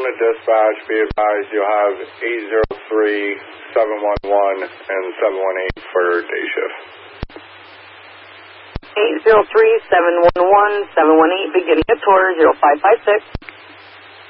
to dispatch. Be advised you'll have 803, 711, and 718 for day shift. 803, 711, 718, beginning at tour 0556.